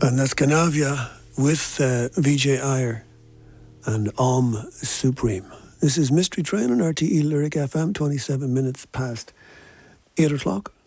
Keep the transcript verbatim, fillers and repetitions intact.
And that's Ganavia with uh, V J Iyer and Om Supreme. This is Mystery Train on R T E Lyric F M, twenty-seven minutes past eight o'clock.